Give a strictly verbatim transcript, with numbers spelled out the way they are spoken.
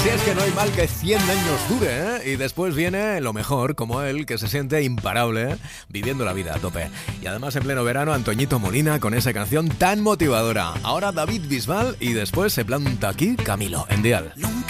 Si es que no hay mal que cien años dure, ¿eh? Y después viene lo mejor, como él, que se siente imparable, ¿eh? Viviendo la vida a tope. Y además en pleno verano, Antoñito Molina con esa canción tan motivadora. Ahora David Bisbal y después se planta aquí Camilo, en Dial. Nunca